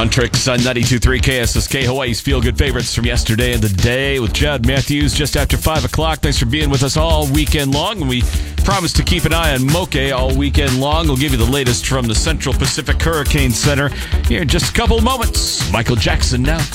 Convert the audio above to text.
Huntrix on 92.3 KSSK, Hawaii's feel-good favorites from yesterday and the day with Chad Matthews just after 5 o'clock. Thanks for being with us all weekend long. And we promise to keep an eye on Moke all weekend long. We'll give you the latest from the Central Pacific Hurricane Center here in just a couple of moments. Michael Jackson now.